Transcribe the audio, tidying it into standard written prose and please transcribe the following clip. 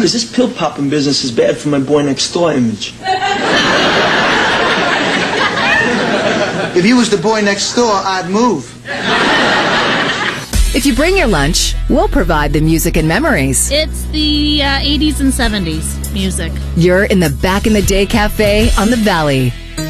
Because this pill-popping business is bad for my boy next door image. If you was the boy next door, I'd move. If you bring your lunch, we'll provide the music and memories. It's the 80s and 70s music. You're in the Back in the Day Cafe on the Valley.